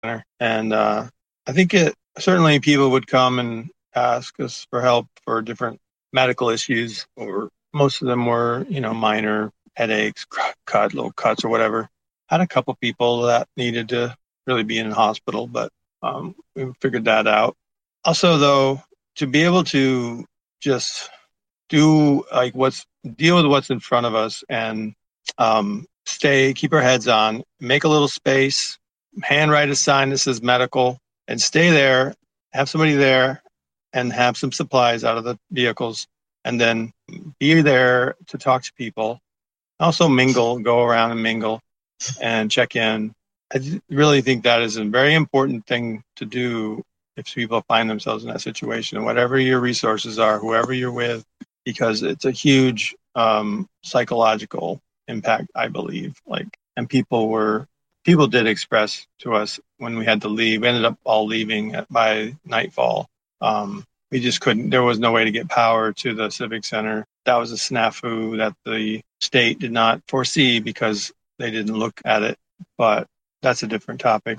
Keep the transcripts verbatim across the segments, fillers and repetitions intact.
Center. And uh, I think it certainly people would come and ask us for help for different medical issues, or most of them were, you know, minor headaches, cut, little cuts or whatever. Had a couple people that needed to really be in the hospital, but um, we figured that out. Also, though, to be able to just do like what's deal with what's in front of us and um, stay, keep our heads on, make a little space, handwrite a sign that says medical, and stay there, have somebody there, and have some supplies out of the vehicles, and then be there to talk to people. Also mingle, go around and mingle and check in. I really think that is a very important thing to do if people find themselves in that situation, and whatever your resources are, whoever you're with, because it's a huge um, psychological impact, I believe. Like, and people were, people did express to us when we had to leave. We ended up all leaving at, by nightfall. Um, we just couldn't, there was no way to get power to the Civic Center. That was a snafu that the state did not foresee because they didn't look at it, but that's a different topic.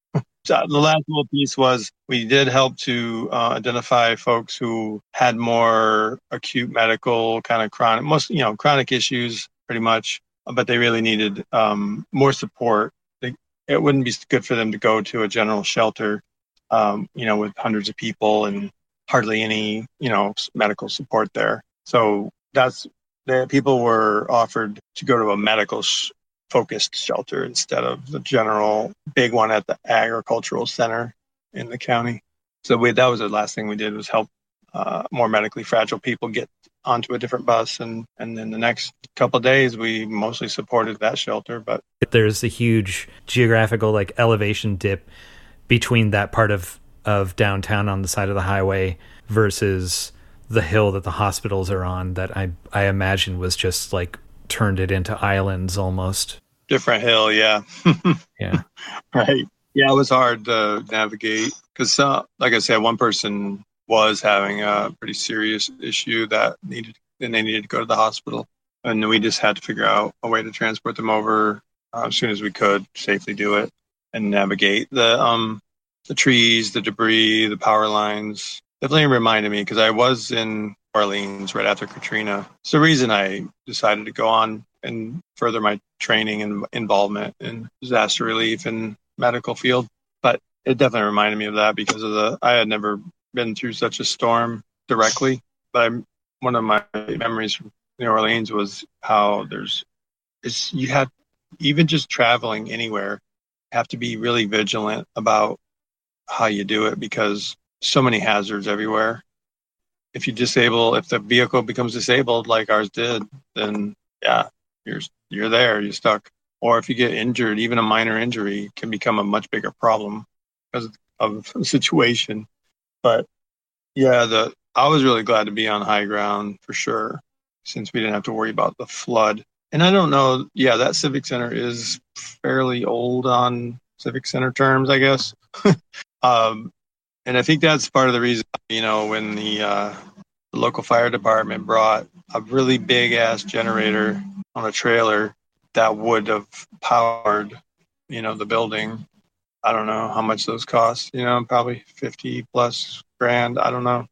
So the last little piece was we did help to uh, identify folks who had more acute medical kind of chronic, most, you know, chronic issues pretty much, but they really needed um, more support. They, it wouldn't be good for them to go to a general shelter, um, you know, with hundreds of people and hardly any, you know, medical support there. So that's, the people were offered to go to a medical sh- focused shelter instead of the general big one at the agricultural center in the county. So we, that was the last thing we did, was help uh, more medically fragile people get onto a different bus. And, and then the next couple of days, we mostly supported that shelter. But there's a huge geographical like elevation dip between that part of, of downtown on the side of the highway versus the hill that the hospitals are on, that I, I imagine was just like turned it into islands almost. Different hill, yeah. Yeah. Right. Yeah, it was hard to navigate because, uh, like I said, one person was having a pretty serious issue that needed, and they needed to go to the hospital. And we just had to figure out a way to transport them over uh, as soon as we could, safely do it, and navigate the um the trees, the debris, the power lines. Definitely reminded me, because I was in Orleans right after Katrina. It's the reason I decided to go on and further my training and involvement in disaster relief and medical field. But it definitely reminded me of that because of the, I had never been through such a storm directly. But I'm, one of my memories from New Orleans was how there's, it's, you have, even just traveling anywhere, you have to be really vigilant about how you do it, because so many hazards everywhere. If you disable, if the vehicle becomes disabled like ours did, then yeah, you're you're there, you're stuck. Or if you get injured, even a minor injury can become a much bigger problem because of the situation. But yeah, the I was really glad to be on high ground for sure, since we didn't have to worry about the flood. And I don't know, yeah, that Civic Center is fairly old on Civic Center terms, I guess. um, And I think that's part of the reason, you know, when the, uh, the local fire department brought a really big ass generator on a trailer that would have powered, you know, the building. I don't know how much those cost, you know, probably fifty plus grand. I don't know.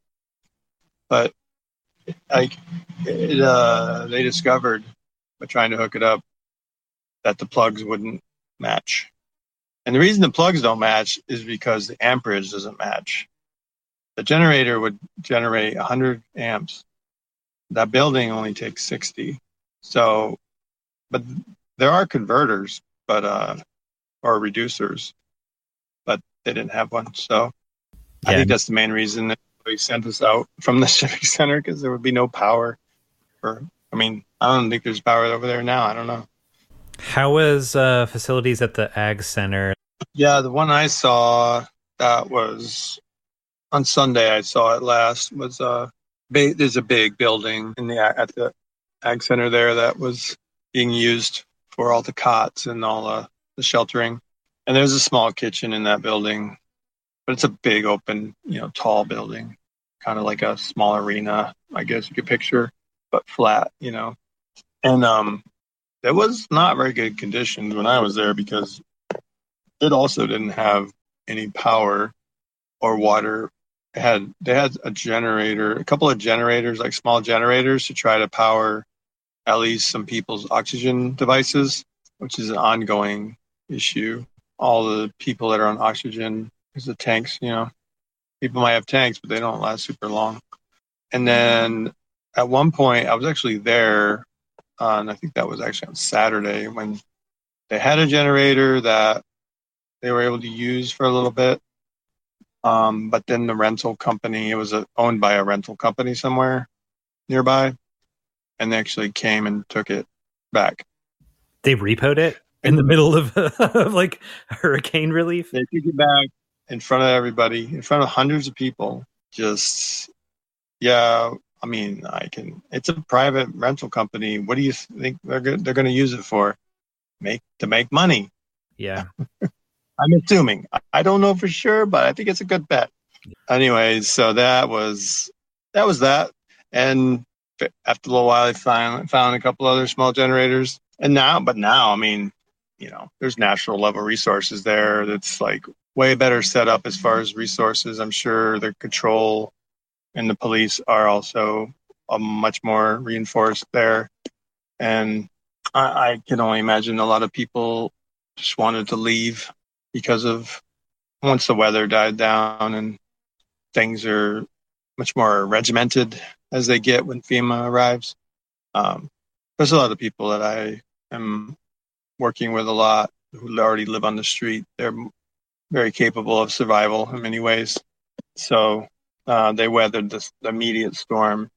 But like it, uh, they discovered by trying to hook it up that the plugs wouldn't match. And the reason the plugs don't match is because the amperage doesn't match. The generator would generate one hundred amps. That building only takes sixty. So, but there are converters, but uh, or reducers, but they didn't have one. So, yeah. I think that's the main reason that they sent us out from the Civic Center, because there would be no power. For, I mean, I don't think there's power over there now. I don't know. How was uh, facilities at the Ag Center? Yeah, the one I saw that was on Sunday. I saw it last. Was uh, ba- there's a big building in the at the Ag Center there that was being used for all the cots and all uh, the sheltering. And there's a small kitchen in that building, but it's a big open, you know, tall building, kind of like a small arena, I guess you could picture, but flat, you know. And um, it was not very good conditions when I was there, because it also didn't have any power or water. It had they had a generator, a couple of generators, like small generators, to try to power at least some people's oxygen devices, which is an ongoing issue. All the people that are on oxygen, because the tanks, you know, people might have tanks, but they don't last super long. And then at one point, I was actually there, uh, and I think that was actually on Saturday, when they had a generator that they were able to use for a little bit. Um, but then the rental company, it was a, owned by a rental company somewhere nearby, and they actually came and took it back. They repoed it in the middle of, of like hurricane relief? They took it back in front of everybody, in front of hundreds of people. Just, yeah, I mean, I can, it's a private rental company. What do you think they're go- they're going to use it for? Make to make money. Yeah. I'm assuming. I don't know for sure, but I think it's a good bet. Anyways, so that was that was that. And after a little while, I finally found a couple other small generators. And now, but now, I mean, you know, there's national level resources there that's like way better set up as far as resources. I'm sure the control and the police are also uh, much more reinforced there. And I, I can only imagine a lot of people just wanted to leave because of once the weather died down and things are much more regimented as they get when FEMA arrives. Um, there's a lot of people that I am working with a lot who already live on the street. They're very capable of survival in many ways. So uh, they weathered this, the immediate storm.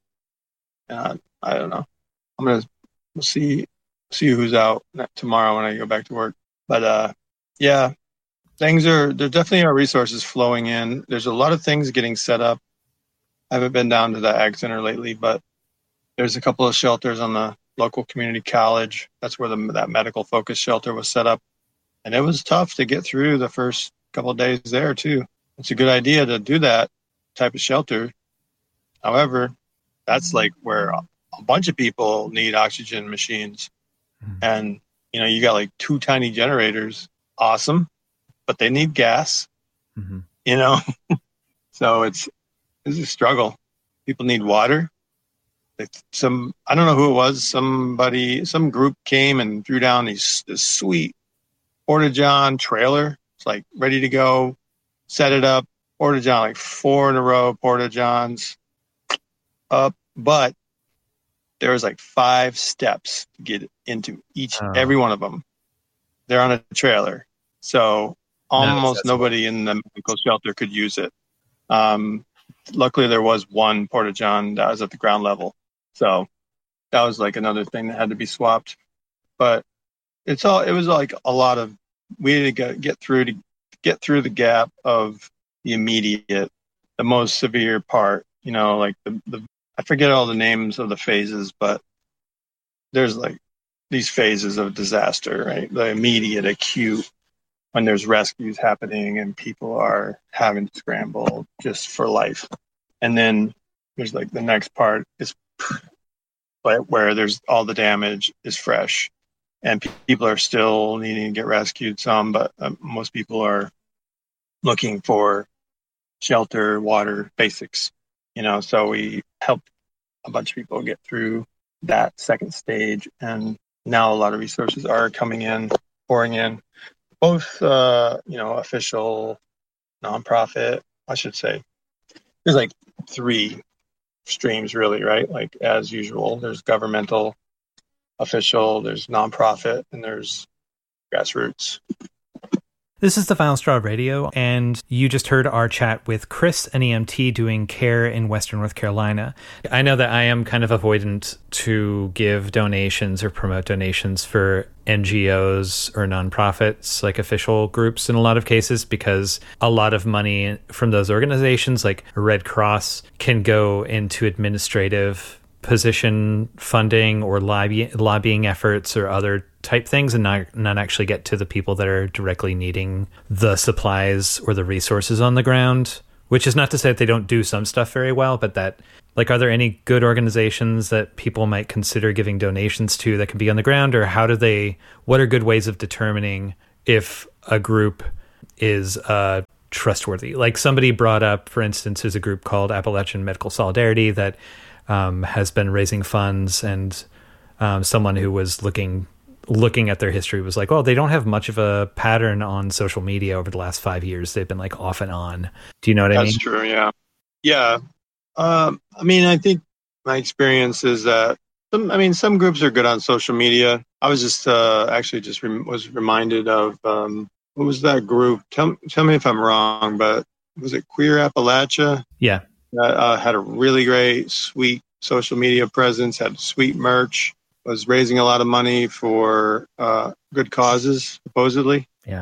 Uh, I don't know. I'm going to we'll see see who's out tomorrow when I go back to work. But uh, yeah, things are, there definitely are resources flowing in. There's a lot of things getting set up. I haven't been down to the Ag Center lately, but there's a couple of shelters on the local community college. That's where the, that medical focus shelter was set up. And it was tough to get through the first couple of days there too. It's a good idea to do that type of shelter. However, that's like where a bunch of people need oxygen machines. Mm-hmm. And, you know, you got like two tiny generators. Awesome. But they need gas, mm-hmm. you know? So it's, it's a struggle. People need water. Some, I don't know who it was. Somebody, some group came and threw down these, this sweet Porta-John trailer. It's like ready to go, set it up. Porta-John, like four in a row, Porta-Johns up. But there was like five steps to get into each, oh. every one of them. They're on a trailer. So almost no, nobody in the medical shelter could use it. Um, luckily, there was one Porta-John that was at the ground level. So that was like another thing that had to be swapped. But it's all, it was like a lot of, we had to get, get through to get through the gap of the immediate, the most severe part, you know, like the, the, I forget all the names of the phases, but there's like these phases of disaster, right? The immediate, acute, when there's rescues happening and people are having to scramble just for life. And then there's like the next part is where there's all the damage is fresh and people are still needing to get rescued some, but um, most people are looking for shelter, water, basics, you know, so we helped a bunch of people get through that second stage. And now a lot of resources are coming in, pouring in, both, uh, you know, official, nonprofit, I should say. There's like three streams really, right? Like as usual, there's governmental, official, there's nonprofit, and there's grassroots. This is the Final Straw Radio, and you just heard our chat with Chris, an E M T doing care in Western North Carolina. I know that I am kind of avoidant to give donations or promote donations for N G Os or nonprofits, like official groups in a lot of cases, because a lot of money from those organizations, like Red Cross, can go into administrative position funding or lobby, lobbying efforts or other type things, and not not actually get to the people that are directly needing the supplies or the resources on the ground. Which is not to say that they don't do some stuff very well, but that, like, are there any good organizations that people might consider giving donations to that can be on the ground, or how do they, what are good ways of determining if a group is uh, trustworthy. Like somebody brought up, for instance, there's a group called Appalachian Medical Solidarity that um, has been raising funds, and um, someone who was looking looking at their history was like, well, they don't have much of a pattern on social media over the last five years. They've been like off and on. Do you know what That's I mean? That's true. Yeah. Yeah. Um, I mean, I think my experience is that some, I mean, some groups are good on social media. I was just uh, actually just re- was reminded of, um, what was that group? Tell, tell me if I'm wrong, but was it Queer Appalachia? Yeah. That uh, had a really great, sweet social media presence, had sweet merch, was raising a lot of money for uh, good causes, supposedly. Yeah.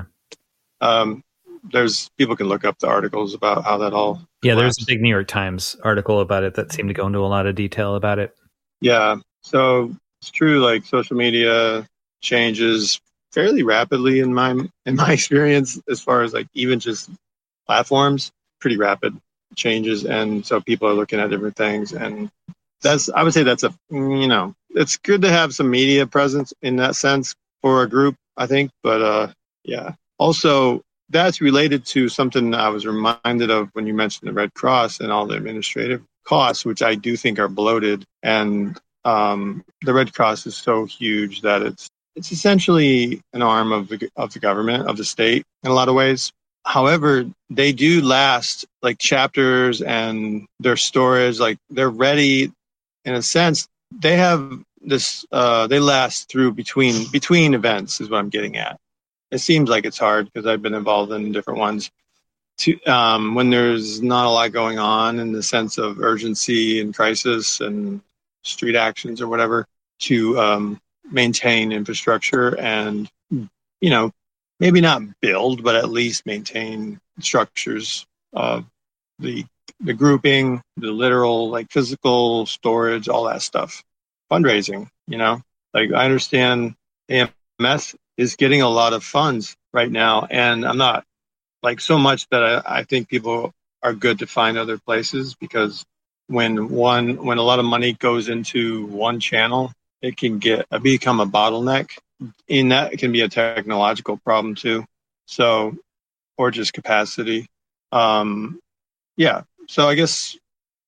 Um, there's people can look up the articles about how that all collapsed. Yeah, there's a big New York Times article about it that seemed to go into a lot of detail about it. Yeah. So it's true, like social media changes fairly rapidly in my in my experience, as far as like even just platforms, pretty rapid changes. And so people are looking at different things, and that's, I would say that's a, you know, it's good to have some media presence in that sense for a group, I think. But uh, yeah, also that's related to something I was reminded of when you mentioned the Red Cross and all the administrative costs, which I do think are bloated. And um, the Red Cross is so huge that it's it's essentially an arm of the of the government, of the state in a lot of ways. However, they do last, like chapters and their storage, like they're ready. In a sense, they have this, uh, they last through between between events is what I'm getting at. It seems like it's hard because I've been involved in different ones. To, um, when there's not a lot going on in the sense of urgency and crisis and street actions or whatever, to um, maintain infrastructure and, you know, maybe not build, but at least maintain structures of the the grouping, the literal, like physical storage, all that stuff. Fundraising, you know, like I understand A M S is getting a lot of funds right now. And I'm not like so much that I, I think people are good to find other places, because when one, when a lot of money goes into one channel, it can get, become a bottleneck. And that can be a technological problem too. So, or just capacity. Um, yeah. So I guess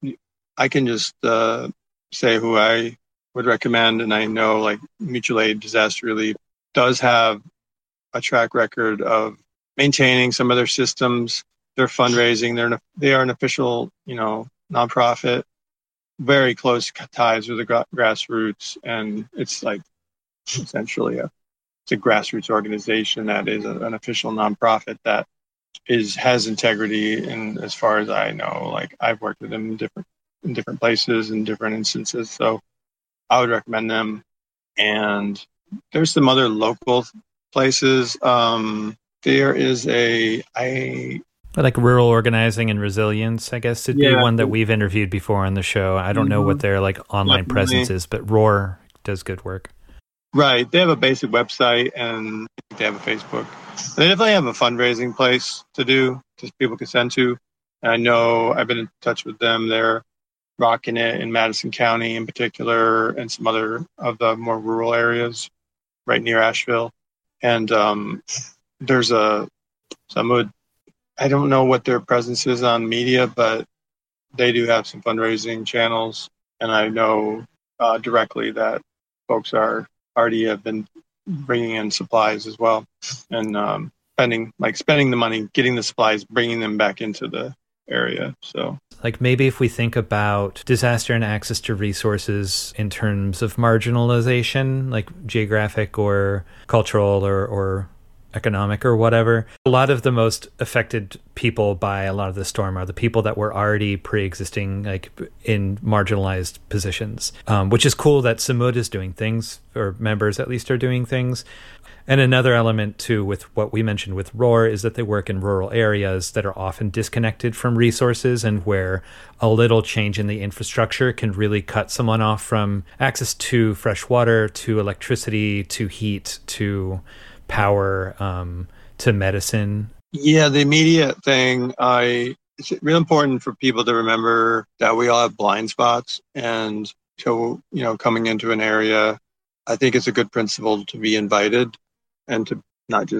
I can just uh, say who I would recommend. And I know like Mutual Aid Disaster Relief does have a track record of maintaining some of their systems, their fundraising. They're an, they are an official, you know, nonprofit, very close ties with the gra- grassroots. And it's like essentially a, it's a grassroots organization that is a, an official nonprofit that is has integrity. And as far as I know, like I've worked with them in different in different places in different instances, so I would recommend them. And there's some other local places. Um, there is a I like Rural Organizing and Resilience, I guess it'd Yeah. be one that we've interviewed before on the show. I don't know what their like online Definitely. presence is, but Roar does good work. Right. They have a basic website and they have a Facebook. They definitely have a fundraising place to do, that people can send to. And I know I've been in touch with them. They're rocking it in Madison County in particular, and some other of the more rural areas right near Asheville. And um, there's a, some would, I don't know what their presence is on media, but they do have some fundraising channels. And I know uh, directly that folks are already have been bringing in supplies as well, and um, spending like spending the money, getting the supplies, bringing them back into the area. So like maybe if we think about disaster and access to resources in terms of marginalization, like geographic or cultural or, or economic or whatever, a lot of the most affected people by a lot of the storm are the people that were already pre-existing like in marginalized positions, um, which is cool that Samud is doing things, or members at least are doing things. And another element too with what we mentioned with Roar is that they work in rural areas that are often disconnected from resources, and where a little change in the infrastructure can really cut someone off from access to fresh water, to electricity, to heat, to power, um, to medicine. yeah, the immediate thing, I it's really important for people to remember that we all have blind spots. And so, you know, coming into an area, I think it's a good principle to be invited and to not just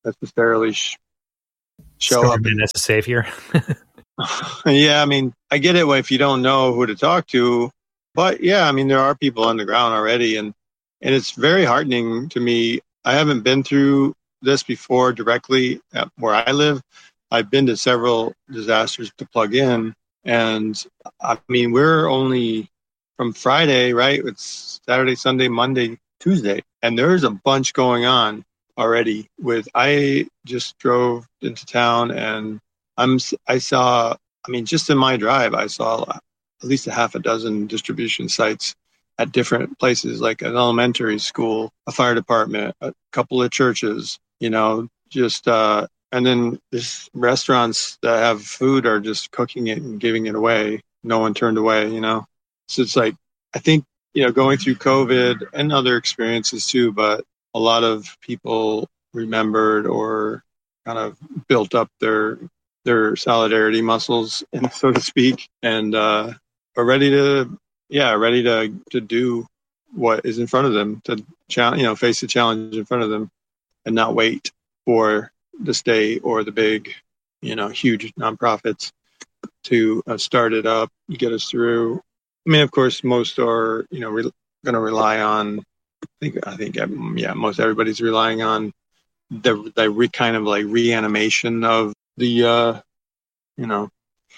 necessarily sh- show Storm up in as a savior. Yeah, I mean, I get it if you don't know who to talk to, but yeah, I mean, there are people on the ground already, and and it's very heartening to me. I haven't been through this before directly at where I live. I've been to several disasters to plug in, and I mean, we're only from Friday, right? It's Saturday, Sunday, Monday, Tuesday, and there's a bunch going on already. With I just drove into town and I'm I saw, I mean, just in my drive, I saw at least a half a dozen distribution sites at different places, like an elementary school, a fire department, a couple of churches, you know, just, uh, and then there's restaurants that have food are just cooking it and giving it away. No one turned away, you know? So it's like, I think, you know, going through COVID and other experiences too, but a lot of people remembered or kind of built up their their solidarity muscles, so to speak, and uh, are ready to, yeah, ready to to do what is in front of them, to challenge, you know, face the challenge in front of them, and not wait for the state or the big, you know, huge nonprofits to uh, start it up, get us through. I mean, of course, most are, you know, re- going to rely on. I think, I think, yeah, most everybody's relying on the the re- kind of like reanimation of the uh, you know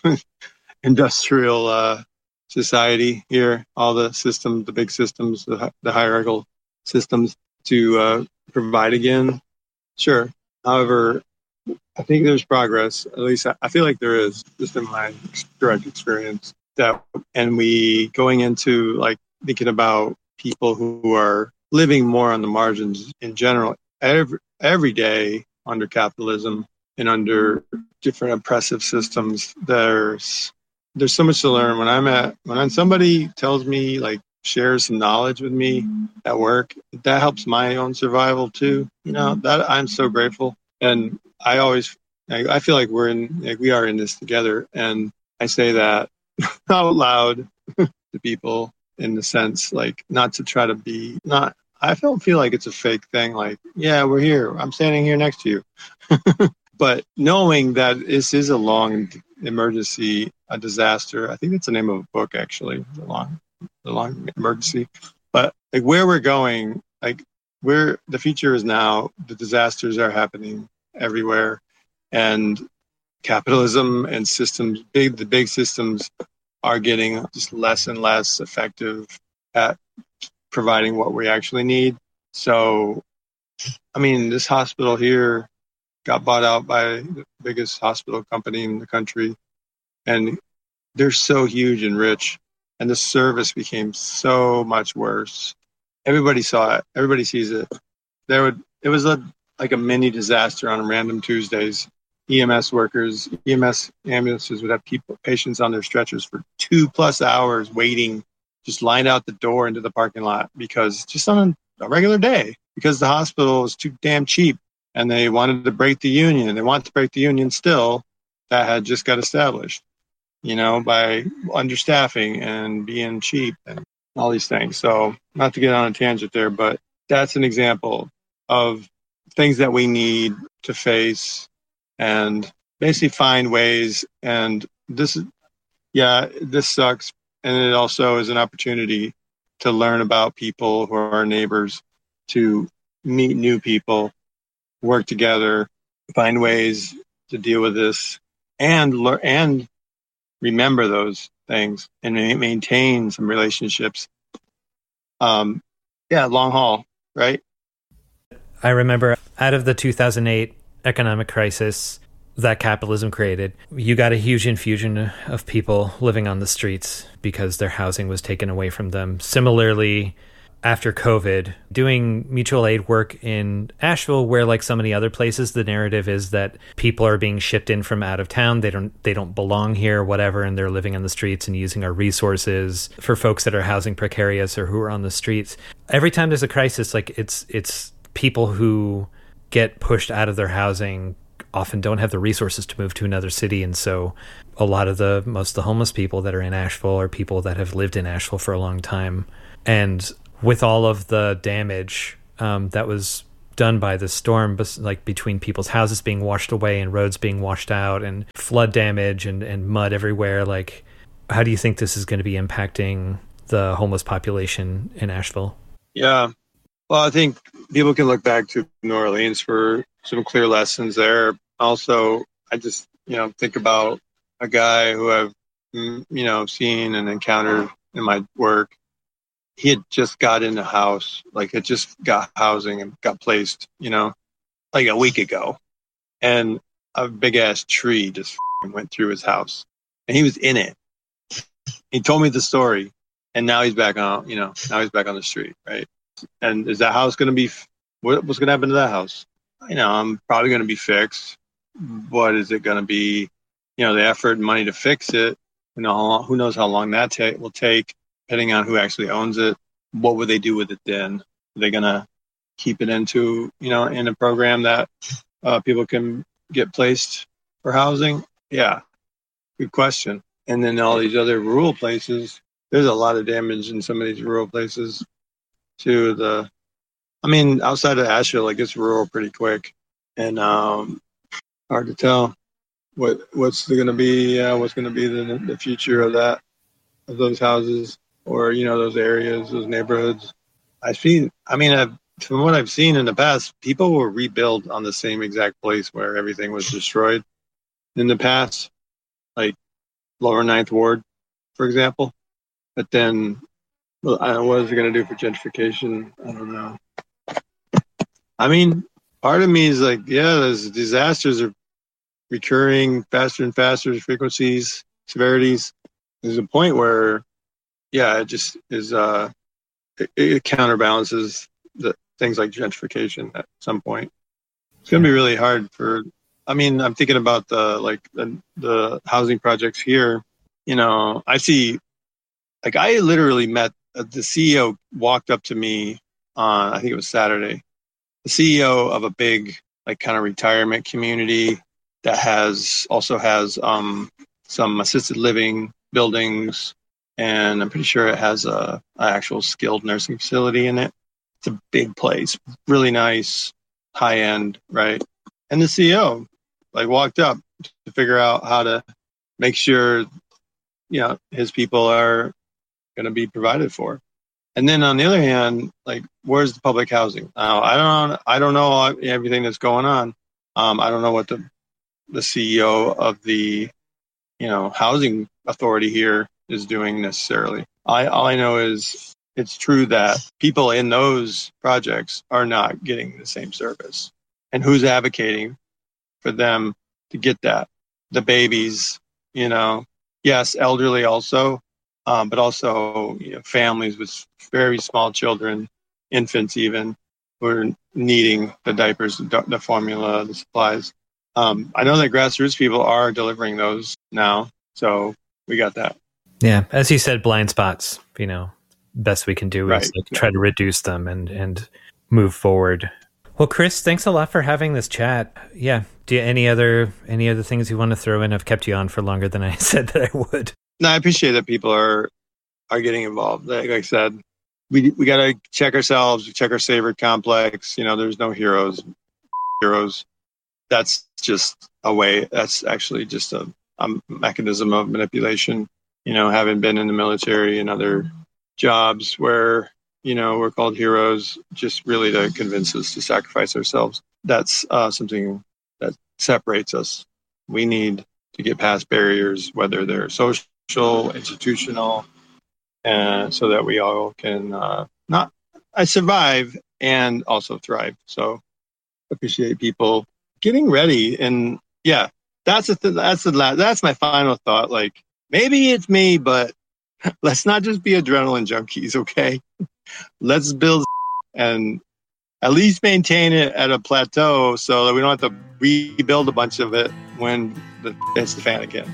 industrial uh, society here, all the systems, the big systems, the, the hierarchical systems to uh, provide again. Sure. However, I think there's progress. At least I, I feel like there is, just in my direct experience. That and we going into like thinking about people who are living more on the margins in general. Every every day under capitalism and under different oppressive systems, there's there's so much to learn. When I'm at when somebody tells me, like, shares some knowledge with me at work, that helps my own survival too. You know, that I'm so grateful. And I always I, I feel like we're in like we are in this together. And I say that out loud to people in the sense, like, not to try to be not I don't feel like it's a fake thing, like, yeah, we're here, I'm standing here next to you. But knowing that this is a long emergency, a disaster. I think that's the name of a book, actually, the long the long emergency. But like where we're going, like where the future is now, the disasters are happening everywhere, and capitalism and systems, big the big systems are getting just less and less effective at providing what we actually need. So, I mean, this hospital here got bought out by the biggest hospital company in the country, and they're so huge and rich, and the service became so much worse. Everybody saw it. Everybody sees it. There would it was a like a mini disaster on random Tuesdays. E M S workers, E M S ambulances would have people, patients on their stretchers for two plus hours waiting, just lined out the door into the parking lot, because just on a regular day, because the hospital is too damn cheap, and they wanted to break the union. They want to break the union still that had just got established, you know, by understaffing and being cheap and all these things. So not to get on a tangent there, but that's an example of things that we need to face and basically find ways. And this is, yeah, this sucks. And it also is an opportunity to learn about people who are our neighbors, to meet new people, work together, find ways to deal with this, and learn and remember those things and maintain some relationships. Um, yeah, long haul, right? I remember out of the two thousand eight economic crisis that capitalism created, you got a huge infusion of people living on the streets because their housing was taken away from them. Similarly, after COVID, doing mutual aid work in Asheville, where, like so many other places, the narrative is that people are being shipped in from out of town. They don't they don't belong here, whatever, and they're living on the streets and using our resources for folks that are housing precarious or who are on the streets. Every time there's a crisis, like it's it's people who get pushed out of their housing often don't have the resources to move to another city. And so a lot of the most of the homeless people that are in Asheville are people that have lived in Asheville for a long time. And with all of the damage um, that was done by the storm, like between people's houses being washed away and roads being washed out and flood damage and, and mud everywhere. Like, how do you think this is going to be impacting the homeless population in Asheville? Yeah. Well, I think people can look back to New Orleans for some clear lessons there. Also, I just, you know, think about a guy who I've, you know, seen and encountered in my work. He had just got in the house, like had just got housing and got placed, you know, like a week ago. And a big ass tree just went through his house and he was in it. He told me the story and now he's back on, you know, now he's back on the street, right? And is that house going to be, what, what's going to happen to that house? You know, I'm probably going to be fixed. What is it going to be? You know, the effort and money to fix it. You know, how long, who knows how long that ta- will take, depending on who actually owns it. What would they do with it then? Are they going to keep it into, you know, in a program that uh, people can get placed for housing? Yeah, good question. And then all these other rural places, there's a lot of damage in some of these rural places to the, I mean, outside of Asheville, it gets rural pretty quick. And um, hard to tell what what's going to be, uh, what's going to be the, the future of that, of those houses. Or, you know, those areas, those neighborhoods. I've seen, I mean, I've, from what I've seen in the past, people will rebuild on the same exact place where everything was destroyed in the past, like Lower Ninth Ward, for example. But then, well, I, what is it going to do for gentrification? I don't know. I mean, part of me is like, yeah, those disasters are recurring faster and faster, frequencies, severities. There's a point where, yeah, it just is, uh, it, it counterbalances the things like gentrification at some point. It's going to be really hard for, I mean, I'm thinking about the, like the, the housing projects here. You know, I see, like I literally met, uh, the C E O walked up to me on, I think it was Saturday, the C E O of a big, like kind of retirement community that has, also has um, some assisted living buildings. And I'm pretty sure it has a, a actual skilled nursing facility in it. It's a big place, really nice, high end, right? And the C E O like walked up to figure out how to make sure, you know, his people are going to be provided for. And then on the other hand, like, where's the public housing? Now, I don't, I don't know everything that's going on. Um, I don't know what the the C E O of the, you know, housing authority here is doing necessarily. I, all I know is it's true that people in those projects are not getting the same service. And who's advocating for them to get that? The babies, you know, yes, elderly also, um, but also, you know, families with very small children, infants even, who are needing the diapers, the, the formula, the supplies. Um, I know that grassroots people are delivering those now, so we got that. Yeah, as you said, blind spots, you know, best we can do right. is like try to reduce them and, and move forward. Well, Chris, thanks a lot for having this chat. Yeah. Do you, any other any other things you want to throw in? I've kept you on for longer than I said that I would. No, I appreciate that people are are getting involved. Like I said, we we got to check ourselves, check our Saver complex. You know, there's no heroes. Heroes. That's just a way. That's actually just a, a mechanism of manipulation. You know, having been in the military and other jobs where, you know, we're called heroes, just really to convince us to sacrifice ourselves. That's uh, something that separates us. We need to get past barriers, whether they're social, institutional, and so that we all can uh, not I survive and also thrive. So appreciate people getting ready. And yeah, that's the th- that's the la- that's my final thought. Like, maybe it's me, but let's not just be adrenaline junkies, okay? Let's build and at least maintain it at a plateau so that we don't have to rebuild a bunch of it when the, hits the fan again.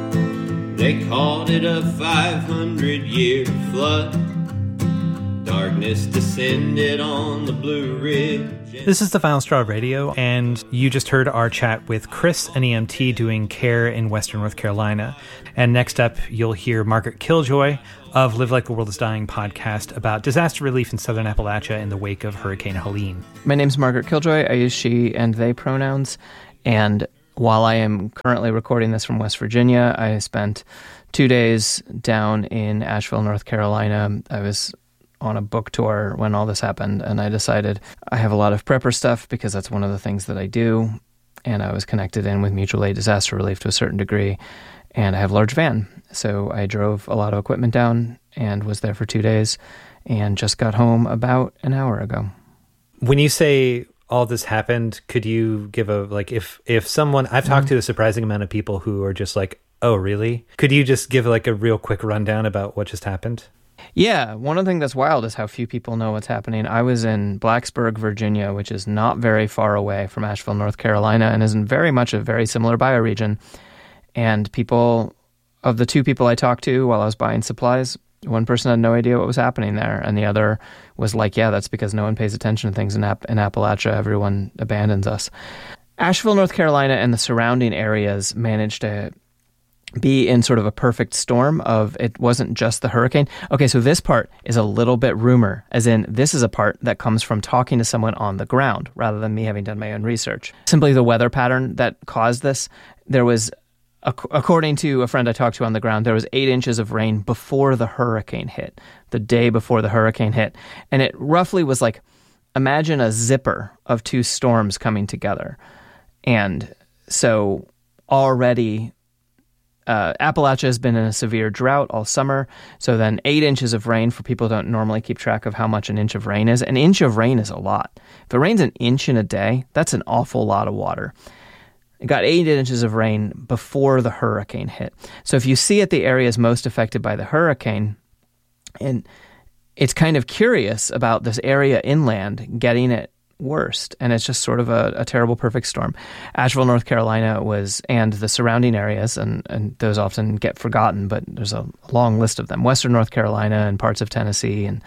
They called it a five hundred year flood. Dark darkness descended on the Blue Ridge. This is the Final Straw Radio, and you just heard our chat with Chris, an E M T doing care in Western North Carolina. And next up, you'll hear Margaret Killjoy of Live Like the World is Dying podcast about disaster relief in southern Appalachia in the wake of Hurricane Helene. My name's Margaret Killjoy. I use she and they pronouns. And while I am currently recording this from West Virginia, I spent two days down in Asheville, North Carolina. I was on a book tour when all this happened, and I decided I have a lot of prepper stuff because that's one of the things that I do. And I was connected in with mutual aid disaster relief to a certain degree. And I have a large van. So I drove a lot of equipment down and was there for two days and just got home about an hour ago. When you say all this happened, could you give a, like, if, if someone, I've talked mm-hmm. to a surprising amount of people who are just like, oh, really? Could you just give like a real quick rundown about what just happened? Yeah, one of the things that's wild is how few people know what's happening. I was in Blacksburg, Virginia, which is not very far away from Asheville, North Carolina, and is in very much a very similar bioregion. And people, of the two people I talked to while I was buying supplies, one person had no idea what was happening there, and the other was like, yeah, that's because no one pays attention to things in, App- in Appalachia. Everyone abandons us. Asheville, North Carolina, and the surrounding areas managed to be in sort of a perfect storm of it wasn't just the hurricane. Okay, so this part is a little bit rumor, as in this is a part that comes from talking to someone on the ground rather than me having done my own research. Simply the weather pattern that caused this, there was, according to a friend I talked to on the ground, there was eight inches of rain before the hurricane hit, the day before the hurricane hit. And it roughly was like, imagine a zipper of two storms coming together. And so already uh, Appalachia has been in a severe drought all summer. So then eight inches of rain, for people who don't normally keep track of how much an inch of rain is. An inch of rain is a lot. If it rains an inch in a day, that's an awful lot of water. It got eight inches of rain before the hurricane hit. So if you see at the areas most affected by the hurricane, and it's kind of curious about this area inland getting it worst, and it's just sort of a, a terrible perfect storm. Asheville, North Carolina was, and the surrounding areas, and, and those often get forgotten, but there's a long list of them. Western North Carolina and parts of Tennessee and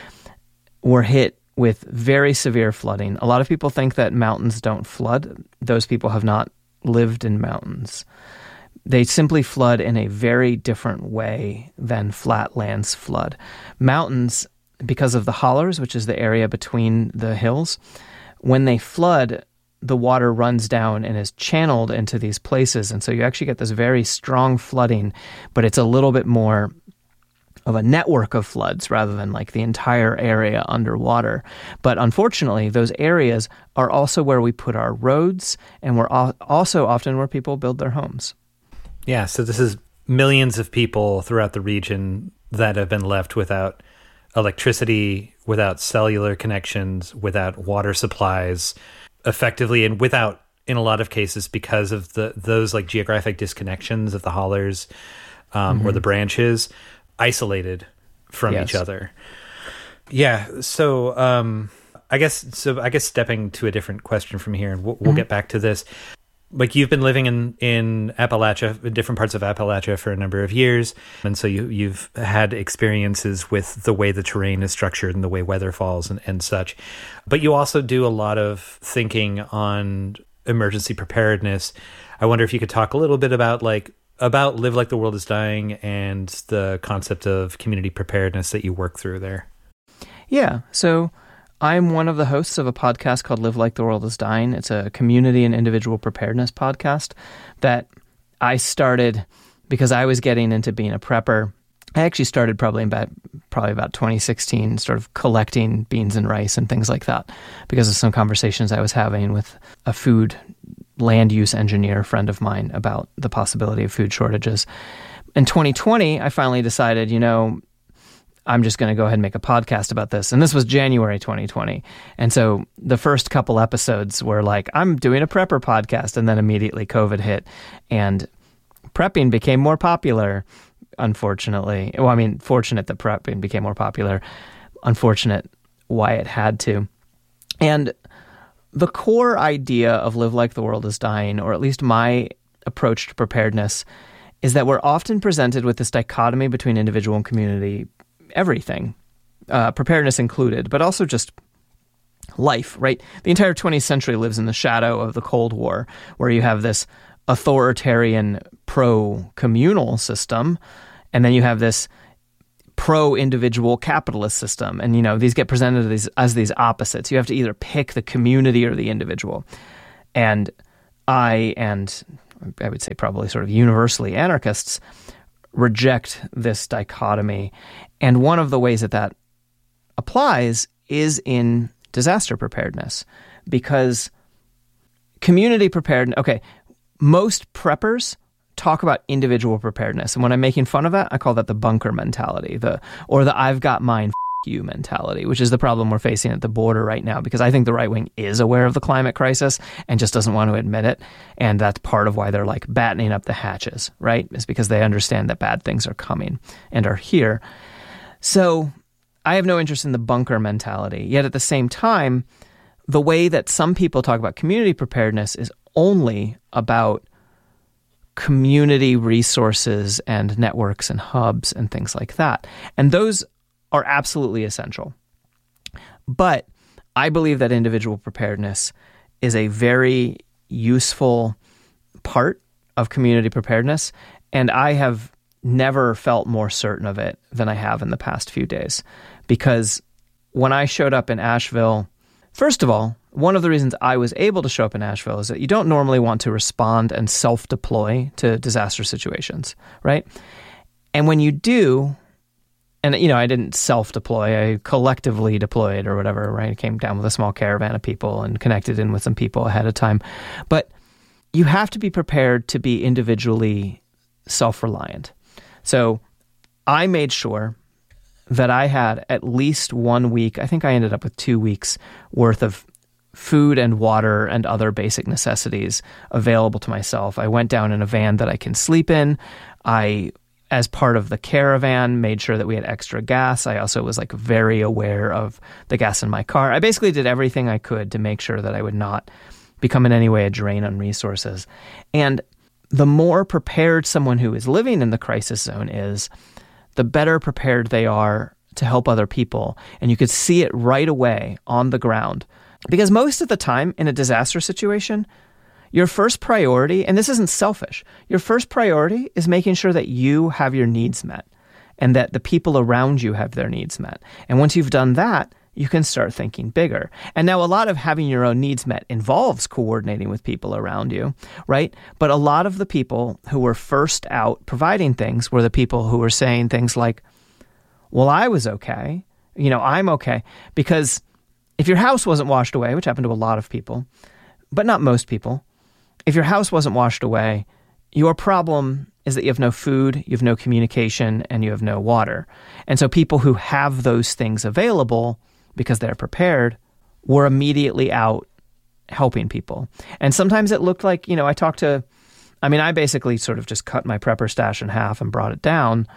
were hit with very severe flooding. A lot of people think that mountains don't flood. Those people have not lived in mountains. They simply flood in a very different way than flatlands flood. Mountains, because of the hollers, which is the area between the hills, when they flood, the water runs down and is channeled into these places. And so you actually get this very strong flooding, but it's a little bit more of a network of floods rather than like the entire area underwater. But unfortunately, those areas are also where we put our roads, and we're also often where people build their homes. Yeah, so this is millions of people throughout the region that have been left without electricity, without cellular connections, without water supplies, effectively, and without, in a lot of cases, because of the those like geographic disconnections of the hollers um, mm-hmm. or the branches, isolated from yes. each other. Yeah. So, um, I guess, so I guess stepping to a different question from here, and we'll, we'll mm-hmm. get back to this. Like, you've been living in, in Appalachia, in different parts of Appalachia for a number of years. And so you, you've had experiences with the way the terrain is structured and the way weather falls and, and such. But you also do a lot of thinking on emergency preparedness. I wonder if you could talk a little bit about like, about Live Like the World is Dying and the concept of community preparedness that you work through there. Yeah. So I'm one of the hosts of a podcast called Live Like the World is Dying. It's a community and individual preparedness podcast that I started because I was getting into being a prepper. I actually started probably about probably about twenty sixteen, sort of collecting beans and rice and things like that because of some conversations I was having with a food land use engineer friend of mine about the possibility of food shortages. In twenty twenty, I finally decided, you know, I'm just going to go ahead and make a podcast about this. And this was January twenty twenty. And so the first couple episodes were like, I'm doing a prepper podcast. And then immediately COVID hit and prepping became more popular, unfortunately. Well, I mean, fortunate that prepping became more popular. Unfortunate why it had to. And the core idea of Live Like the World is Dying, or at least my approach to preparedness, is that we're often presented with this dichotomy between individual and community everything. uh, preparedness included, but also just life, right? The entire twentieth century lives in the shadow of the Cold War, where you have this authoritarian pro-communal system, and then you have this pro-individual capitalist system. And, you know, these get presented as these, as these opposites. You have to either pick the community or the individual. And I, and I would say probably sort of universally anarchists, reject this dichotomy. And one of the ways that that applies is in disaster preparedness, because community preparedness, okay, most preppers talk about individual preparedness. And when I'm making fun of that, I call that the bunker mentality, the or the I've got mine, f*** you mentality, which is the problem we're facing at the border right now, because I think the right wing is aware of the climate crisis and just doesn't want to admit it. And that's part of why they're like battening up the hatches, right? Is because they understand that bad things are coming and are here. So I have no interest in the bunker mentality. Yet at the same time, the way that some people talk about community preparedness is only about community resources and networks and hubs and things like that. And those are absolutely essential. But I believe that individual preparedness is a very useful part of community preparedness. And I have never felt more certain of it than I have in the past few days. Because when I showed up in Asheville, first of all, one of the reasons I was able to show up in Asheville is that you don't normally want to respond and self-deploy to disaster situations, right? And when you do, and, you know, I didn't self-deploy, I collectively deployed or whatever, right? I came down with a small caravan of people and connected in with some people ahead of time. But you have to be prepared to be individually self-reliant. So I made sure that I had at least one week, I think I ended up with two weeks worth of food and water and other basic necessities available to myself. I went down in a van that I can sleep in. I, as part of the caravan, made sure that we had extra gas. I also was like very aware of the gas in my car. I basically did everything I could to make sure that I would not become in any way a drain on resources. And the more prepared someone who is living in the crisis zone is, the better prepared they are to help other people. And you could see it right away on the ground. Because most of the time in a disaster situation, your first priority, and this isn't selfish, your first priority is making sure that you have your needs met and that the people around you have their needs met. And once you've done that, you can start thinking bigger. And now a lot of having your own needs met involves coordinating with people around you, right? But a lot of the people who were first out providing things were the people who were saying things like, well, I was okay. You know, I'm okay. Because if your house wasn't washed away, which happened to a lot of people, but not most people, if your house wasn't washed away, your problem is that you have no food, you have no communication, and you have no water. And so people who have those things available because they're prepared, were immediately out helping people. And sometimes it looked like, you know, I talked to, I mean, I basically sort of just cut my prepper stash in half and brought it down.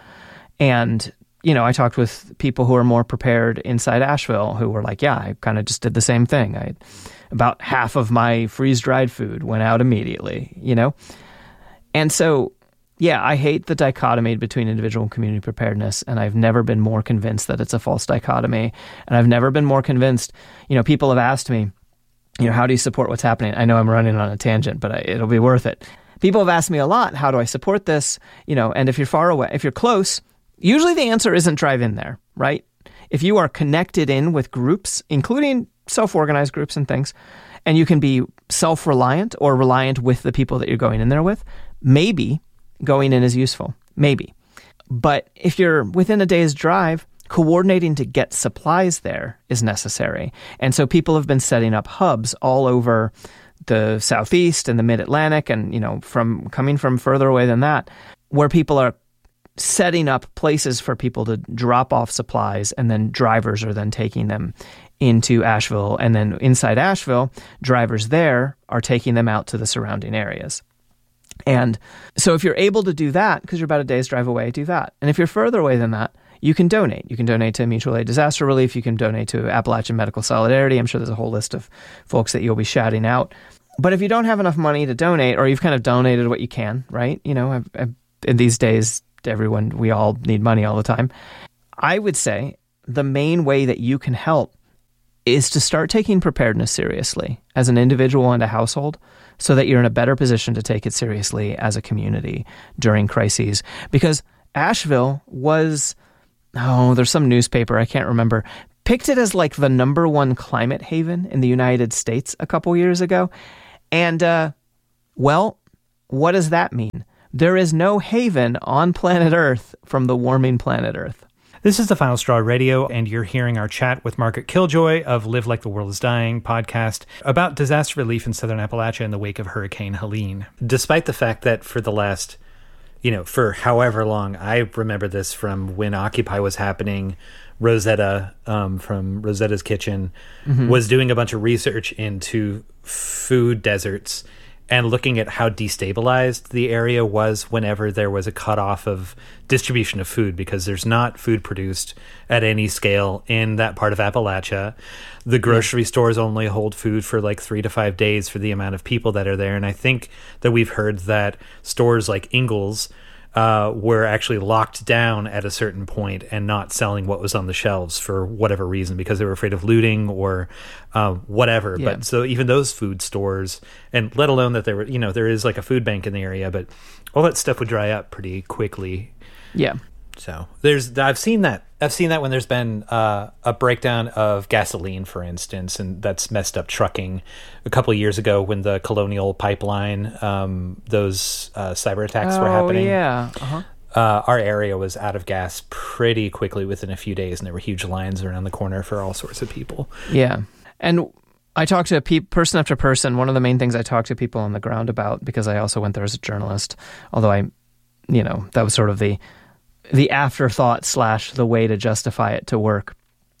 And, you know, I talked with people who are more prepared inside Asheville who were like, yeah, I kind of just did the same thing. I about half of my freeze-dried food went out immediately, you know? And so, yeah, I hate the dichotomy between individual and community preparedness, and I've never been more convinced that it's a false dichotomy. And I've never been more convinced, you know, people have asked me, you know, how do you support what's happening? I know I'm running on a tangent, but I, it'll be worth it. People have asked me a lot, how do I support this? You know, and if you're far away, if you're close, usually the answer isn't drive in there, right? If you are connected in with groups, including self-organized groups and things, and you can be self-reliant or reliant with the people that you're going in there with, maybe going in is useful, maybe. But if you're within a day's drive, coordinating to get supplies there is necessary. And so people have been setting up hubs all over the Southeast and the Mid-Atlantic and, you know, from coming from further away than that, where people are setting up places for people to drop off supplies, and then drivers are then taking them into Asheville. And then inside Asheville, drivers there are taking them out to the surrounding areas. And so if you're able to do that, because you're about a day's drive away, do that. And if you're further away than that, you can donate. You can donate to Mutual Aid Disaster Relief. You can donate to Appalachian Medical Solidarity. I'm sure there's a whole list of folks that you'll be shouting out. But if you don't have enough money to donate, or you've kind of donated what you can, right? You know, I've, I've, in these days, everyone, we all need money all the time. I would say the main way that you can help is to start taking preparedness seriously as an individual and a household, so that you're in a better position to take it seriously as a community during crises. Because Asheville was, oh, there's some newspaper, I can't remember, picked it as like the number one climate haven in the United States a couple years ago. And, uh, well, what does that mean? There is no haven on planet Earth from the warming planet Earth. This is the Final Straw Radio, and you're hearing our chat with Margaret Killjoy of Live Like the World is Dying podcast about disaster relief in southern Appalachia in the wake of Hurricane Helene. Despite the fact that for the last, you know, for however long, I remember this from when Occupy was happening, Rosetta um, from Rosetta's Kitchen mm-hmm. was doing a bunch of research into food deserts and looking at how destabilized the area was whenever there was a cutoff of distribution of food, because there's not food produced at any scale in that part of Appalachia. The grocery yeah. stores only hold food for like three to five days for the amount of people that are there. And I think that we've heard that stores like Ingles uh, were actually locked down at a certain point and not selling what was on the shelves for whatever reason, because they were afraid of looting or uh, whatever. Yeah. But so even those food stores, and let alone that there were, you know, there is like a food bank in the area, but all that stuff would dry up pretty quickly. Yeah. So there's, I've seen that. I've seen that when there's been uh, a breakdown of gasoline, for instance, and that's messed up trucking. A couple of years ago, when the Colonial Pipeline, um, those uh, cyber attacks oh, were happening. yeah. Uh-huh. Uh, our area was out of gas pretty quickly within a few days, and there were huge lines around the corner for all sorts of people. Yeah. And I talked to pe- person after person. One of the main things I talked to people on the ground about, because I also went there as a journalist, although I, you know, that was sort of the the afterthought slash the way to justify it to work.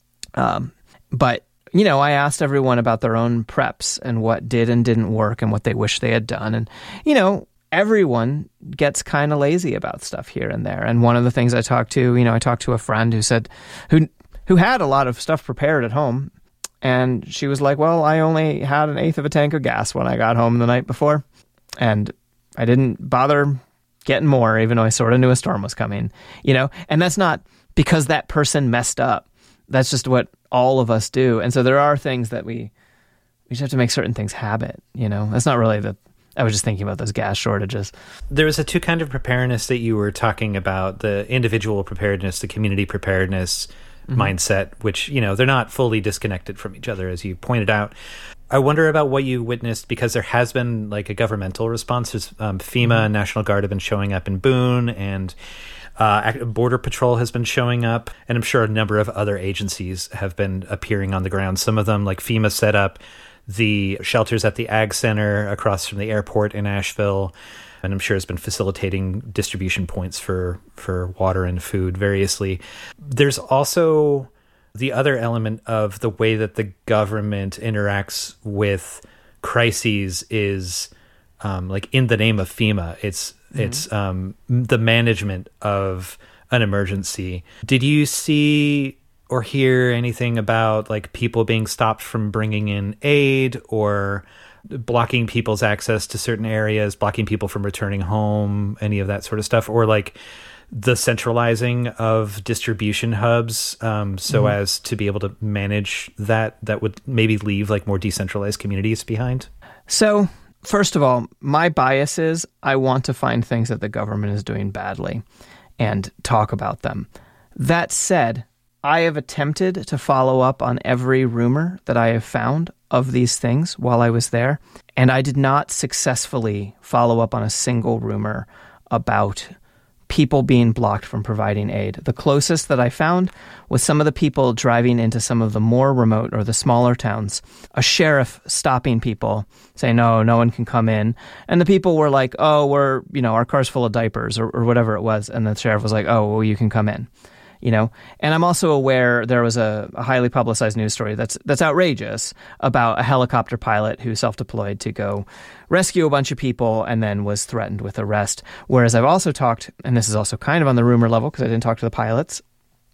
Um, but, you know, I asked everyone about their own preps and what did and didn't work and what they wish they had done. And, you know, everyone gets kind of lazy about stuff here and there. And one of the things I talked to, you know, I talked to a friend who said, who, who had a lot of stuff prepared at home. And she was like, well, I only had an eighth of a tank of gas when I got home the night before. And I didn't bother getting more, even though I sort of knew a storm was coming, you know, and that's not because that person messed up. That's just what all of us do. And so there are things that we, we just have to make certain things habit, you know, that's not really the, I was just thinking about those gas shortages. There was a two kind of preparedness that you were talking about, the individual preparedness, the community preparedness mm-hmm. mindset, which, you know, they're not fully disconnected from each other, as you pointed out. I wonder about what you witnessed, because there has been like a governmental response. Um, FEMA mm-hmm. and National Guard have been showing up in Boone, and uh, Border Patrol has been showing up, and I'm sure a number of other agencies have been appearing on the ground. Some of them, like FEMA, set up the shelters at the Ag Center across from the airport in Asheville, and I'm sure has been facilitating distribution points for, for water and food variously. There's also the other element of the way that the government interacts with crises is um, like in the name of FEMA. It's mm-hmm. it's um, the management of an emergency. Did you see or hear anything about like people being stopped from bringing in aid, or blocking people's access to certain areas, blocking people from returning home, any of that sort of stuff, or like the centralizing of distribution hubs um, so mm-hmm. as to be able to manage that, that would maybe leave like more decentralized communities behind? So first of all, my bias is I want to find things that the government is doing badly and talk about them. That said, I have attempted to follow up on every rumor that I have found of these things while I was there, and I did not successfully follow up on a single rumor about people being blocked from providing aid. The closest that I found was some of the people driving into some of the more remote or the smaller towns, a sheriff stopping people, saying, no, no one can come in. And the people were like, oh, we're, you know, our car's full of diapers, or, or whatever it was. And the sheriff was like, oh, well, you can come in. You know, and I'm also aware there was a, a highly publicized news story that's that's outrageous about a helicopter pilot who self-deployed to go rescue a bunch of people and then was threatened with arrest. Whereas I've also talked, and this is also kind of on the rumor level because I didn't talk to the pilots,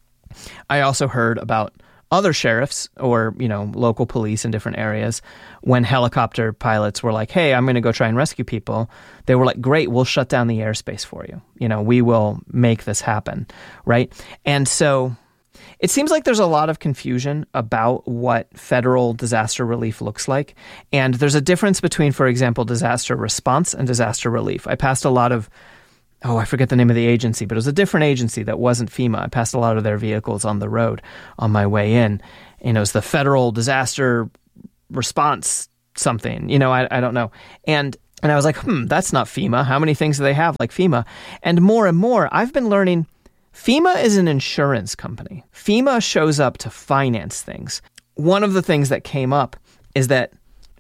I also heard about other sheriffs or, you know, local police in different areas, when helicopter pilots were like, hey, I'm going to go try and rescue people, they were like, great, we'll shut down the airspace for you. You know, we will make this happen, right? And so it seems like there's a lot of confusion about what federal disaster relief looks like. And there's a difference between, for example, disaster response and disaster relief. I passed a lot of, oh, I forget the name of the agency, but it was a different agency that wasn't FEMA. I passed a lot of their vehicles on the road on my way in. You know, it's the federal disaster response something, you know, I, I don't know. And and I was like, hmm, that's not FEMA. How many things do they have like FEMA? And more and more, I've been learning FEMA is an insurance company. FEMA shows up to finance things. One of the things that came up is that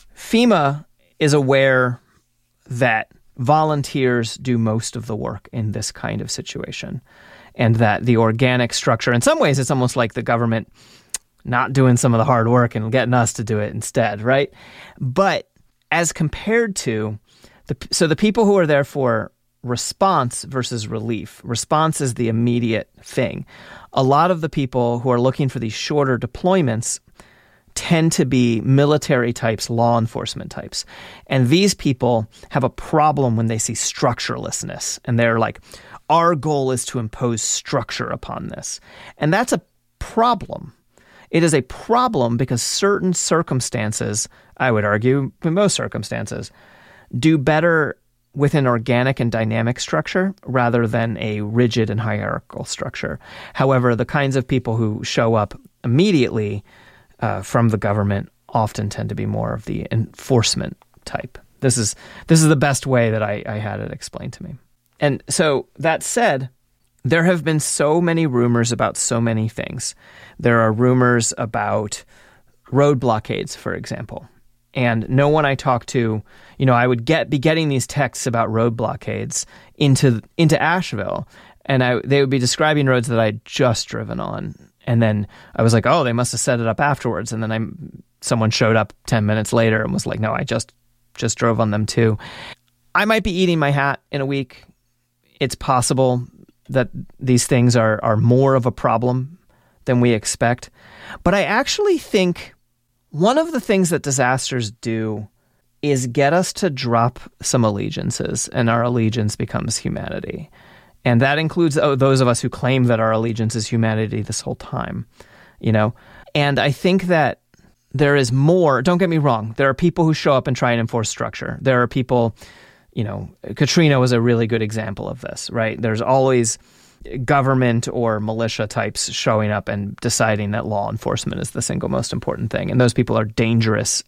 FEMA is aware that volunteers do most of the work in this kind of situation, and that the organic structure, in some ways, it's almost like the government not doing some of the hard work and getting us to do it instead, right? But as compared to, the so the people who are there for response versus relief. Response is the immediate thing. A lot of the people who are looking for these shorter deployments tend to be military types, law enforcement types. And these people have a problem when they see structurelessness. And they're like, our goal is to impose structure upon this. And that's a problem. It is a problem because certain circumstances, I would argue, in most circumstances, do better with an organic and dynamic structure rather than a rigid and hierarchical structure. However, the kinds of people who show up immediately uh, from the government often tend to be more of the enforcement type. This is this is the best way that I, I had it explained to me. And so that said, there have been so many rumors about so many things. There are rumors about road blockades, for example. And no one I talk to, you know, I would get be getting these texts about road blockades into into Asheville, and I they would be describing roads that I'd just driven on. And then I was like, oh, they must have set it up afterwards. And then I someone showed up ten minutes later and was like, no, I just just drove on them too. I might be eating my hat in a week. It's possible that these things are are more of a problem than we expect. But I actually think one of the things that disasters do is get us to drop some allegiances, and our allegiance becomes humanity. And that includes oh, those of us who claim that our allegiance is humanity this whole time, you know? And I think that there is more. Don't get me wrong. There are people who show up and try and enforce structure. There are people, you know, Katrina was a really good example of this, right? There's always government or militia types showing up and deciding that law enforcement is the single most important thing. And those people are dangerous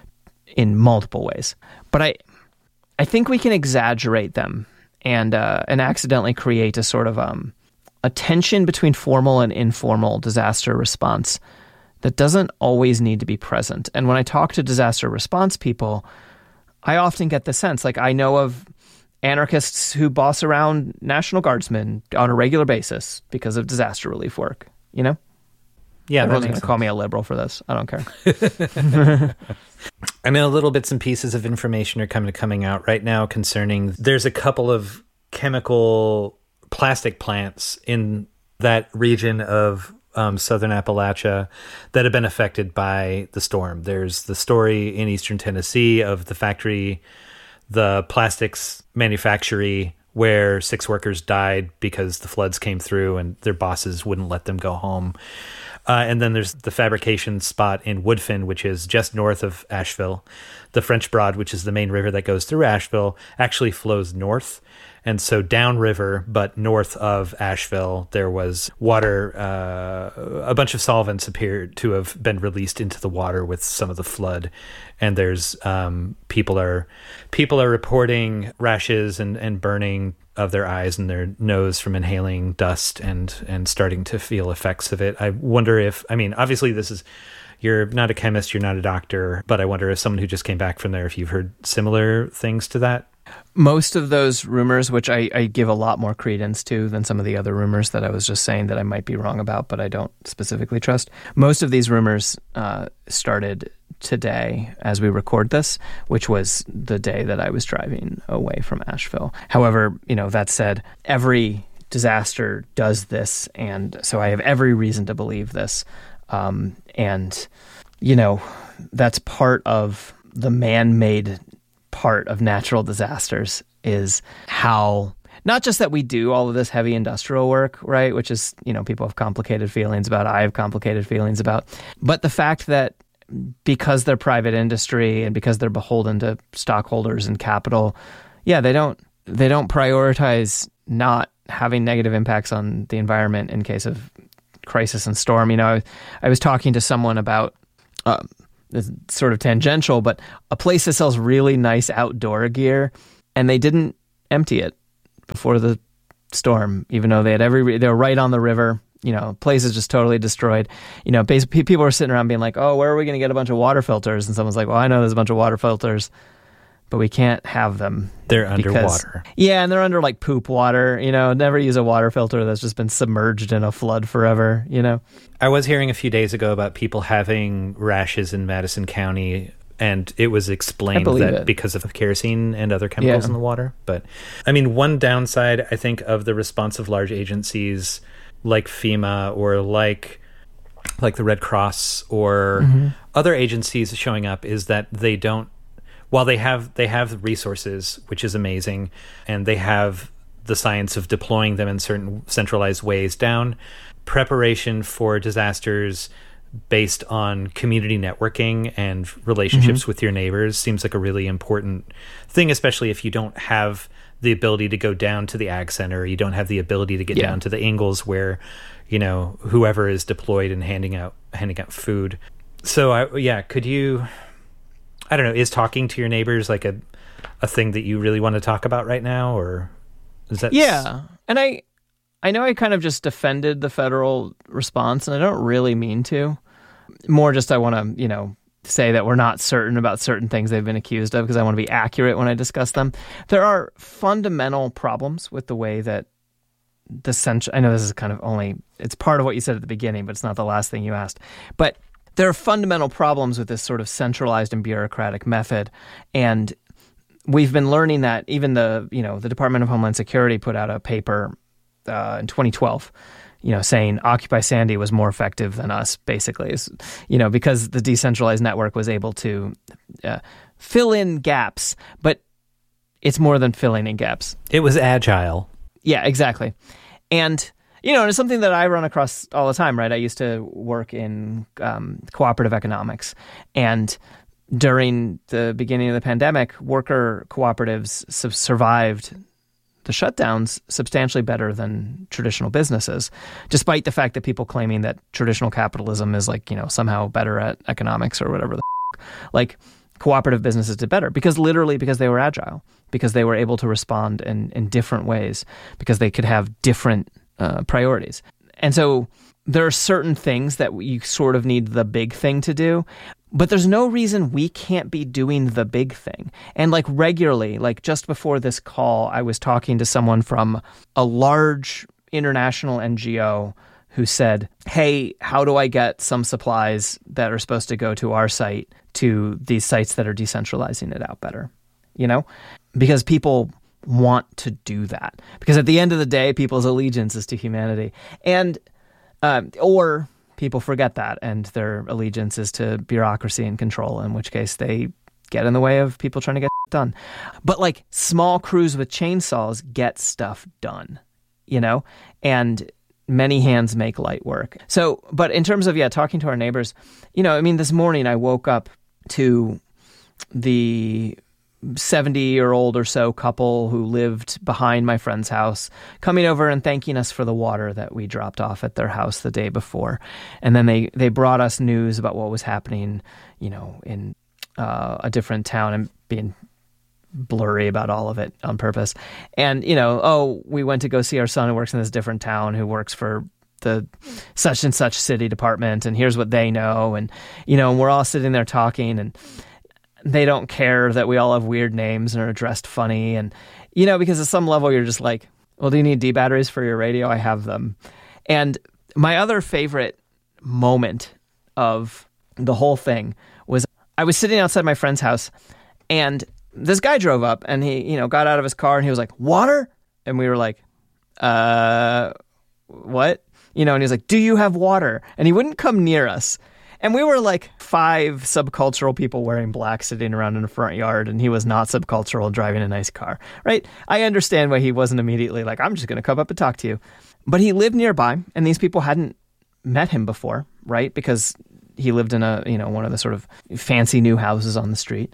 in multiple ways. But I I think we can exaggerate them and uh, and accidentally create a sort of um, a tension between formal and informal disaster response that doesn't always need to be present. And when I talk to disaster response people, I often get the sense, like I know of anarchists who boss around National Guardsmen on a regular basis because of disaster relief work, you know? Yeah, everyone's going to call me a liberal for this. I don't care. I know little bits and pieces of information are coming coming out right now concerning there's a couple of chemical plastic plants in that region of um, southern Appalachia that have been affected by the storm. There's the story in eastern Tennessee of the factory, the plastics manufactory, where six workers died because the floods came through and their bosses wouldn't let them go home. Uh, and then there's the fabrication spot in Woodfin, which is just north of Asheville. The French Broad, which is the main river that goes through Asheville, actually flows north. And so downriver, but north of Asheville, there was water, uh, a bunch of solvents appeared to have been released into the water with some of the flood. And there's um, people are people are reporting rashes and, and burning of their eyes and their nose from inhaling dust and and starting to feel effects of it. I wonder if, I mean, obviously this is, you're not a chemist, you're not a doctor, but I wonder if someone who just came back from there, if you've heard similar things to that. Most of those rumors, which I, I give a lot more credence to than some of the other rumors that I was just saying that I might be wrong about, but I don't specifically trust. Most of these rumors uh, started today as we record this, which was the day that I was driving away from Asheville. However, you know, that said, every disaster does this, and so I have every reason to believe this. Um, and, you know, that's part of the man-made part of natural disasters is how not just that we do all of this heavy industrial work, right, which is, you know, people have complicated feelings about, I have complicated feelings about, but the fact that because they're private industry and because they're beholden to stockholders and capital, yeah, they don't they don't prioritize not having negative impacts on the environment in case of crisis and storm. You know, I, I was talking to someone about uh, this is sort of tangential, but a place that sells really nice outdoor gear, and they didn't empty it before the storm, even though they had every they were right on the river. You know, place is just totally destroyed. You know, basically, people were sitting around being like, "Oh, where are we going to get a bunch of water filters?" And someone's like, "Well, I know there's a bunch of water filters, but we can't have them. They're because, underwater." Yeah, and they're under like poop water. You know, never use a water filter that's just been submerged in a flood forever. You know, I was hearing a few days ago about people having rashes in Madison County, and it was explained that it. because of kerosene and other chemicals Yeah. in the water. But I mean, one downside, I think, of the response of large agencies like FEMA or like like the Red Cross or mm-hmm. other agencies showing up is that they don't, while they have they have resources, which is amazing, and they have the science of deploying them in certain centralized ways down, preparation for disasters based on community networking and relationships mm-hmm. with your neighbors seems like a really important thing, especially if you don't have the ability to go down to the ag center, you don't have the ability to get yeah. down to the Ingalls where, you know, whoever is deployed and handing out handing out food. So I, yeah, could you, I don't know, is talking to your neighbors like a a thing that you really want to talk about right now, or is that? Yeah, and I I know I kind of just defended the federal response, and I don't really mean to. More just I want to, you know, say that we're not certain about certain things they've been accused of because I want to be accurate when I discuss them. There are fundamental problems with the way that the central, I know this is kind of only, it's part of what you said at the beginning, but it's not the last thing you asked. But there are fundamental problems with this sort of centralized and bureaucratic method. And we've been learning that even the, you know, the Department of Homeland Security put out a paper uh, in twenty twelve, you know, saying Occupy Sandy was more effective than us, basically, it's, you know, because the decentralized network was able to uh, fill in gaps, but it's more than filling in gaps. It was agile. Yeah, exactly. And, you know, it's something that I run across all the time, right? I used to work in um, cooperative economics, and during the beginning of the pandemic, worker cooperatives su- survived the shutdowns substantially better than traditional businesses, despite the fact that people claiming that traditional capitalism is like, you know, somehow better at economics or whatever the f- like cooperative businesses did better because literally because they were agile, because they were able to respond in, in different ways, because they could have different uh, priorities. And so there are certain things that you sort of need the big thing to do, but there's no reason we can't be doing the big thing. And like regularly, like just before this call, I was talking to someone from a large international N G O who said, hey, how do I get some supplies that are supposed to go to our site to these sites that are decentralizing it out better? You know, because people want to do that. Because at the end of the day, people's allegiance is to humanity. And, um, or people forget that and their allegiance is to bureaucracy and control, in which case they get in the way of people trying to get done. But like small crews with chainsaws get stuff done, you know, and many hands make light work. So, but in terms of, yeah, talking to our neighbors, you know, I mean, this morning I woke up to the seventy-year-old or so couple who lived behind my friend's house coming over and thanking us for the water that we dropped off at their house the day before. And then they, they brought us news about what was happening, you know, in uh, a different town, and being blurry about all of it on purpose. And, you know, oh, we went to go see our son who works in this different town, who works for the such and such city department, and here's what they know. And, you know, and we're all sitting there talking, and they don't care that we all have weird names and are dressed funny. And, you know, because at some level you're just like, well, do you need D batteries for your radio? I have them. And my other favorite moment of the whole thing was I was sitting outside my friend's house, and this guy drove up, and he, you know, got out of his car, and he was like, water? And we were like, uh, what? You know, and he was like, do you have water? And he wouldn't come near us. And we were like five subcultural people wearing black sitting around in the front yard, and he was not subcultural driving a nice car, right? I understand why he wasn't immediately like, I'm just going to come up and talk to you. But he lived nearby, and these people hadn't met him before, right? Because he lived in a, you know, one of the sort of fancy new houses on the street.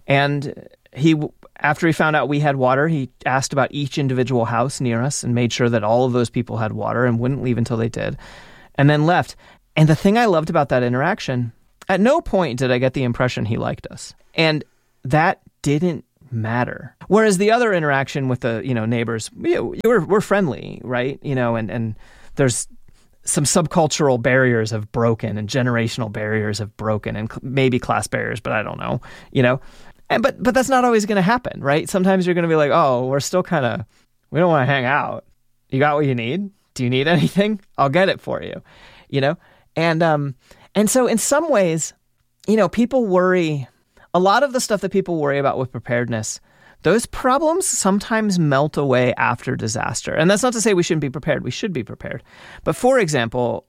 And he, after he found out we had water, he asked about each individual house near us and made sure that all of those people had water and wouldn't leave until they did, and then left. And the thing I loved about that interaction, at no point did I get the impression he liked us. And that didn't matter. Whereas the other interaction with the, you know, neighbors, we, we're, we're friendly, right? You know, and, and there's some subcultural barriers have broken and generational barriers have broken and maybe class barriers, but I don't know, you know? And, but, but that's not always going to happen, right? Sometimes you're going to be like, oh, we're still kind of, we don't want to hang out. You got what you need? Do you need anything? I'll get it for you, you know? And um, and so in some ways, you know, people worry, a lot of the stuff that people worry about with preparedness, those problems sometimes melt away after disaster. And that's not to say we shouldn't be prepared. We should be prepared. But for example,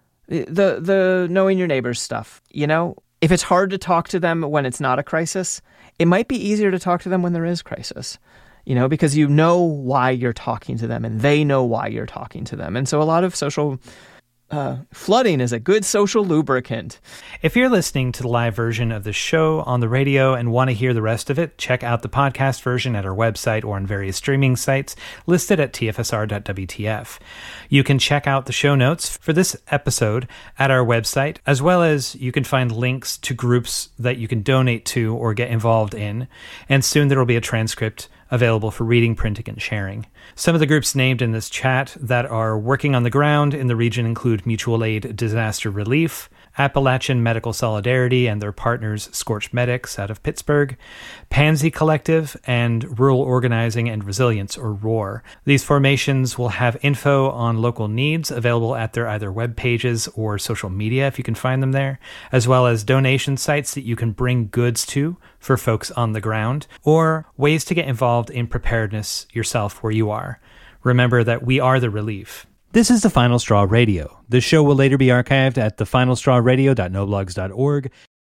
the the knowing your neighbors stuff, you know, if it's hard to talk to them when it's not a crisis, it might be easier to talk to them when there is crisis. You know, because you know why you're talking to them and they know why you're talking to them. And so a lot of social Uh, flooding is a good social lubricant. If you're listening to the live version of the show on the radio and want to hear the rest of it, check out the podcast version at our website or on various streaming sites listed at t f s r dot w t f. You can check out the show notes for this episode at our website, as well as you can find links to groups that you can donate to or get involved in. And soon there will be a transcript available for reading, printing, and sharing. Some of the groups named in this chat that are working on the ground in the region include Mutual Aid Disaster Relief, Appalachian Medical Solidarity and their partners Scorched Medics out of Pittsburgh, Pansy Collective, and Rural Organizing and Resilience, or ROAR. These formations will have info on local needs available at their either web pages or social media if you can find them there, as well as donation sites that you can bring goods to for folks on the ground, or ways to get involved in preparedness yourself where you are. Remember that we are the relief. This is The Final Straw Radio. The show will later be archived at the final straw radio dot noblogs dot org.